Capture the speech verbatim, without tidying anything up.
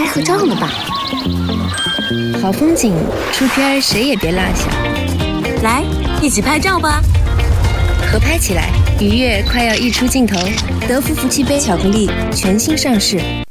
合照了吧？ 好风景，出片谁也别落下。 来，一起拍照吧！ 合拍起来，愉悦快要溢出镜头。德芙福气杯巧克力全新上市。